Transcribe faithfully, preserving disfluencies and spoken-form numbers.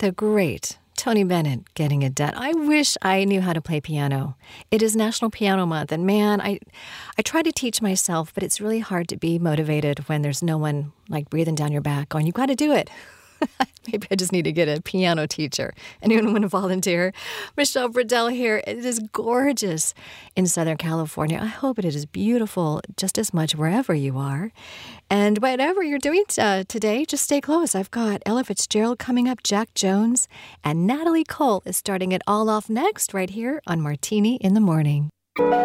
The great Tony Bennett getting it done. I wish I knew how to play piano. It is National Piano Month, and man, I I try to teach myself, but it's really hard to be motivated when there's no one like breathing down your back going, you got to do it. Maybe I just need to get a piano teacher. Anyone want to volunteer? Michelle Bradell here. It is gorgeous in Southern California. I hope it is beautiful just as much wherever you are. And whatever you're doing uh, today, just stay close. I've got Ella Fitzgerald coming up, Jack Jones, and Natalie Cole is starting it all off next right here on Martini in the Morning.